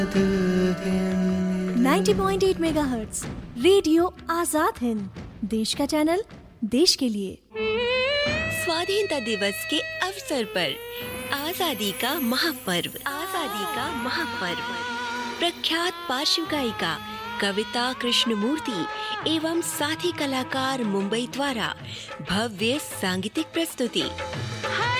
90.8 megahertz radio Azad Hind, देश का channel, देश के लिए। स्वाधीनता दिवस के अवसर पर आजादी का महापर्व प्रख्यात पार्श्व गायिका कविता कृष्णमूर्ति एवं साथी कलाकार मुंबई द्वारा भव्य सांगीतिक प्रस्तुति